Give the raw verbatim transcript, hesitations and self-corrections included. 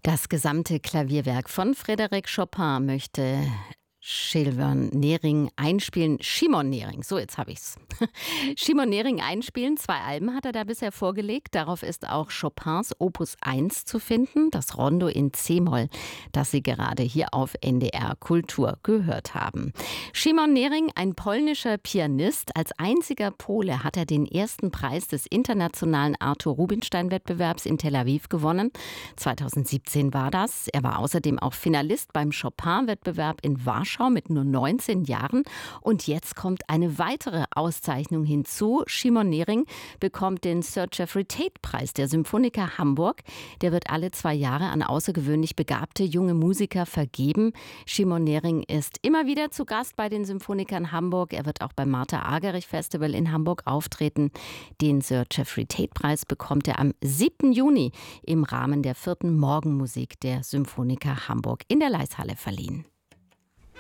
Das gesamte Klavierwerk von Frédéric Chopin möchte Silvan Nering einspielen. Shimon Nering, so jetzt habe ich's. Shimon Nering einspielen. Zwei Alben hat er da bisher vorgelegt. Darauf ist auch Chopins Opus eins zu finden, das Rondo in C-Moll, das Sie gerade hier auf N D R Kultur gehört haben. Shimon Nering, ein polnischer Pianist. Als einziger Pole hat er den ersten Preis des internationalen Arthur Rubinstein-Wettbewerbs in Tel Aviv gewonnen. zweitausendsiebzehn war das. Er war außerdem auch Finalist beim Chopin-Wettbewerb in Warschau mit nur neunzehn Jahren. Und jetzt kommt eine weitere Auszeichnung hinzu. Shimon Nering bekommt den Sir Geoffrey Tate-Preis der Symphoniker Hamburg. Der wird alle zwei Jahre an außergewöhnlich begabte junge Musiker vergeben. Shimon Nering ist immer wieder zu Gast bei den Symphonikern Hamburg. Er wird auch beim Martha Argerich Festival in Hamburg auftreten. Den Sir Geoffrey Tate-Preis bekommt er am siebten Juni im Rahmen der vierten Morgenmusik der Symphoniker Hamburg in der Laeiszhalle verliehen.